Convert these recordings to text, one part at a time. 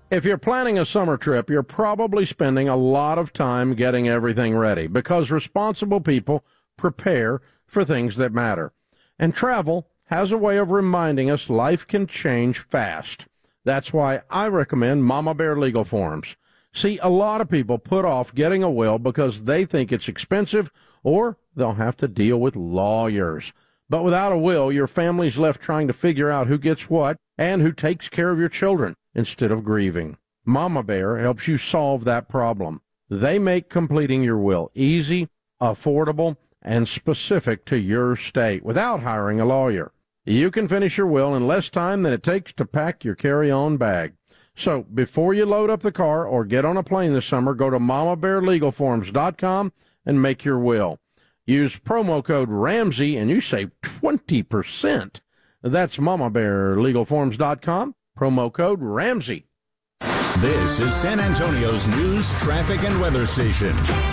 If you're planning a summer trip, you're probably spending a lot of time getting everything ready because responsible people prepare for things that matter. And travel has a way of reminding us life can change fast. That's why I recommend Mama Bear Legal Forms. See, a lot of people put off getting a will because they think it's expensive or they'll have to deal with lawyers. But without a will, your family's left trying to figure out who gets what and who takes care of your children instead of grieving. Mama Bear helps you solve that problem. They make completing your will easy, affordable, and specific to your state without hiring a lawyer. You can finish your will in less time than it takes to pack your carry-on bag. So before you load up the car or get on a plane this summer, go to MamaBearLegalForms.com and make your will. Use promo code Ramsey and you save 20%. That's MamaBearLegalForms.com, promo code Ramsey. This is San Antonio's news, traffic, and weather station.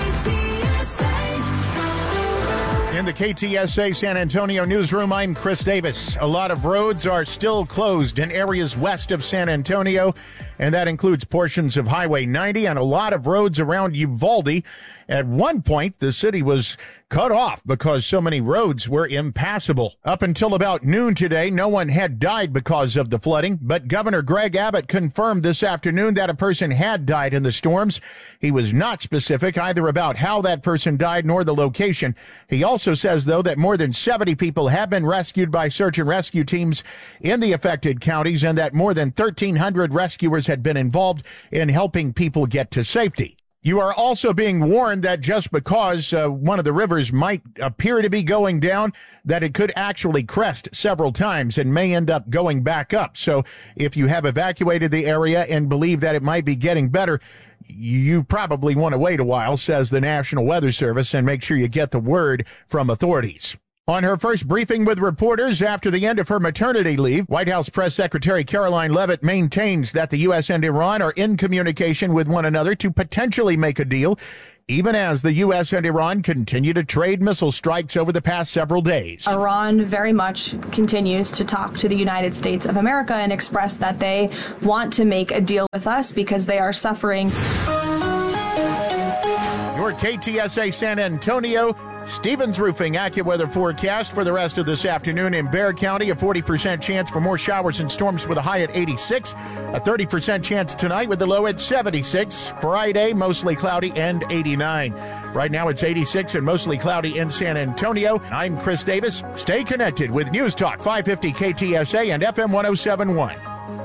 In the KTSA San Antonio newsroom, I'm Chris Davis. A lot of roads are still closed in areas west of San Antonio, and that includes portions of Highway 90 and a lot of roads around Uvalde. At one point, the city was cut off because so many roads were impassable. Up until about noon today, no one had died because of the flooding, but Governor Greg Abbott confirmed this afternoon that a person had died in the storms. He was not specific either about how that person died nor the location. He also says, though, that more than 70 people have been rescued by search and rescue teams in the affected counties and that more than 1,300 rescuers had been involved in helping people get to safety. You are also being warned that just because one of the rivers might appear to be going down, that it could actually crest several times and may end up going back up. So if you have evacuated the area and believe that it might be getting better, you probably want to wait a while, says the National Weather Service, and make sure you get the word from authorities. On her first briefing with reporters after the end of her maternity leave, White House Press Secretary Caroline Leavitt maintains that the U.S. and Iran are in communication with one another to potentially make a deal, even as the U.S. and Iran continue to trade missile strikes over the past several days. Iran very much continues to talk to the United States of America and express that they want to make a deal with us because they are suffering. Your KTSA San Antonio Stevens Roofing AccuWeather forecast for the rest of this afternoon. In Bexar County, a 40% chance for more showers and storms with a high at 86. A 30% chance tonight with the low at 76. Friday, mostly cloudy and 89. Right now it's 86 and mostly cloudy in San Antonio. I'm Chris Davis. Stay connected with News Talk 550 KTSA and FM 1071.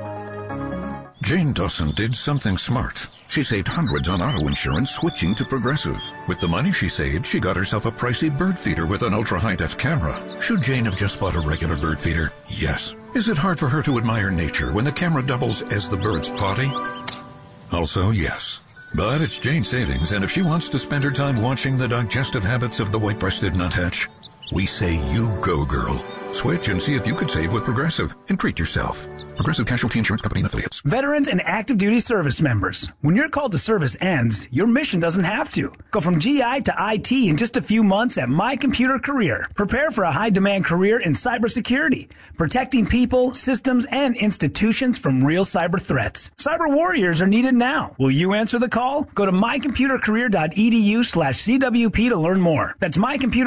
Jane Dawson did something smart. She saved hundreds on auto insurance switching to Progressive. With the money she saved, she got herself a pricey bird feeder with an ultra-high-def camera. Should Jane have just bought a regular bird feeder? Yes. Is it hard for her to admire nature when the camera doubles as the bird's potty? Also, yes. But it's Jane's savings, and if she wants to spend her time watching the digestive habits of the white-breasted nuthatch, we say you go, girl. Switch and see if you could save with Progressive and treat yourself. Progressive Casualty Insurance Company and Affiliates. Veterans and active duty service members. When your call to service ends, your mission doesn't have to. Go from GI to IT in just a few months at My Computer Career. Prepare for a high-demand career in cybersecurity, protecting people, systems, and institutions from real cyber threats. Cyber warriors are needed now. Will you answer the call? Go to mycomputercareer.edu/CWP to learn more. That's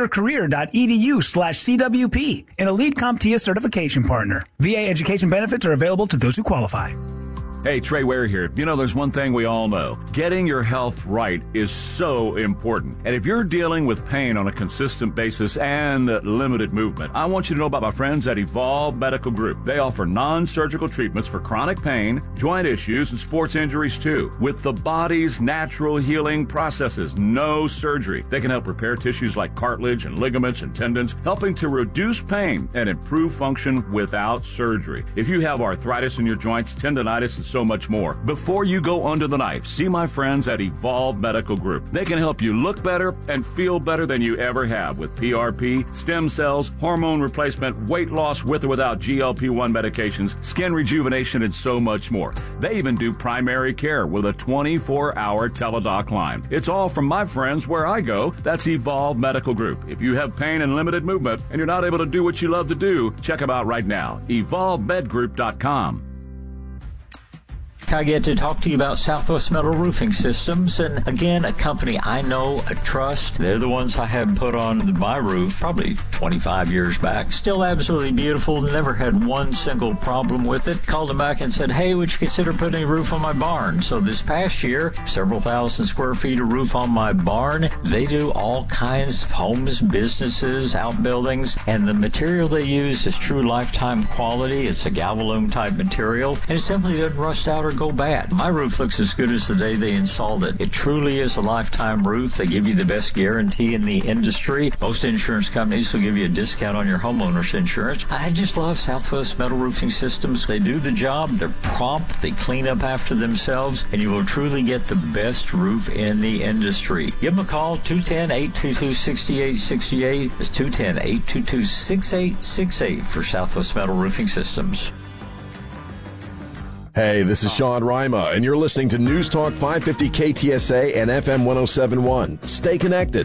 mycomputercareer.edu/CWP. An elite CompTIA certification partner. VA education benefits are available to those who qualify. Hey, Trey Ware here. You know, there's one thing we all know. Getting your health right is so important. And if you're dealing with pain on a consistent basis and limited movement, I want you to know about my friends at Evolve Medical Group. They offer non-surgical treatments for chronic pain, joint issues, and sports injuries too. With the body's natural healing processes, no surgery. They can help repair tissues like cartilage and ligaments and tendons, helping to reduce pain and improve function without surgery. If you have arthritis in your joints, tendonitis, and so much more. Before you go under the knife, see my friends at Evolve Medical Group. They can help you look better and feel better than you ever have with PRP, stem cells, hormone replacement, weight loss with or without GLP-1 medications, skin rejuvenation, and so much more. They even do primary care with a 24-hour teledoc line. It's all from my friends where I go. That's Evolve Medical Group. If you have pain and limited movement and you're not able to do what you love to do, check them out right now. EvolveMedGroup.com. I get to talk to you about Southwest Metal Roofing Systems. And again, a company I know, I trust. They're the ones I had put on my roof probably 25 years back. Still absolutely beautiful. Never had one single problem with it. Called them back and said, hey, would you consider putting a roof on my barn? So this past year, several thousand square feet of roof on my barn. They do all kinds of homes, businesses, outbuildings, and the material they use is true lifetime quality. It's a Galvalume type material, and it simply doesn't rust out or go bad. My roof looks as good as the day they installed it. It truly is a lifetime roof. They give you the best guarantee in the industry. Most insurance companies will give you a discount on your homeowner's insurance. I just love Southwest Metal Roofing Systems. They do the job. They're prompt. They clean up after themselves, and you will truly get the best roof in the industry. Give them a call, 210-822-6868. It's 210-822-6868 for Southwest Metal Roofing Systems. Hey, this is Sean Rima, and you're listening to News Talk 550 KTSA and FM 107.1. Stay connected.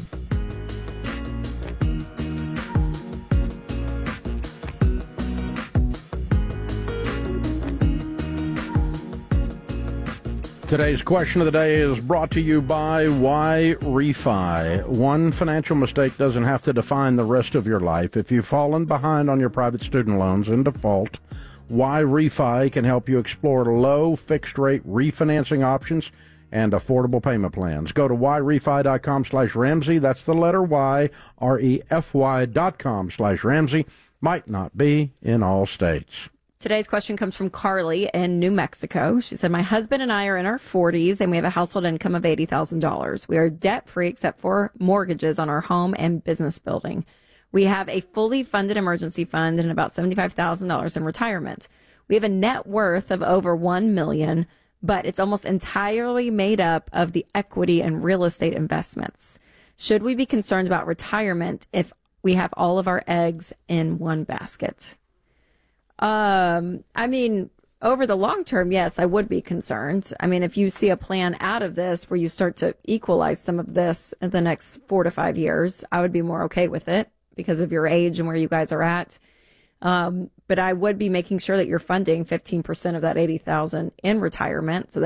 Today's question of the day is brought to you by Why Refi. One financial mistake doesn't have to define the rest of your life. If you've fallen behind on your private student loans in default, Why Refi can help you explore low fixed-rate refinancing options and affordable payment plans. Go to whyrefi.com/Ramsey. That's the letter Y, REFY.com/Ramsey. Might not be in all states. Today's question comes from Carly in New Mexico. She said, my husband and I are in our 40s and we have a household income of $80,000. We are debt-free except for mortgages on our home and business building. We have a fully funded emergency fund and about $75,000 in retirement. We have a net worth of over $1 million, but it's almost entirely made up of the equity and real estate investments. Should we be concerned about retirement if we have all of our eggs in one basket? I mean, over the long term, yes, I would be concerned. I mean, if you see a plan out of this where you start to equalize some of this in the next 4 to 5 years, I would be more okay with it because of your age and where you guys are at. But I would be making sure that you're funding 15% of that $80,000 in retirement so that